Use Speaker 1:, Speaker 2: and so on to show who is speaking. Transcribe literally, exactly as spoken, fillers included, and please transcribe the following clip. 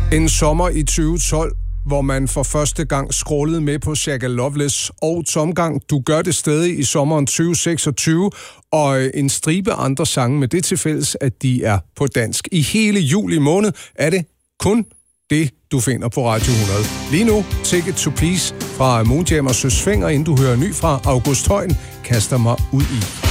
Speaker 1: En sommer i tyve tolv, hvor man for første gang scrollede med på Shaka Loveless og Tomgang. Du gør det stadig i sommeren tyve seksogtyve, og en stribe andre sange med det til fælles, at de er på dansk. I hele juli måned er det kun det, du finder på Radio hundrede. Lige nu, Ticket to Peace fra Moonjam og Søs Fenger, inden du hører ny fra August Højen, kaster mig ud i.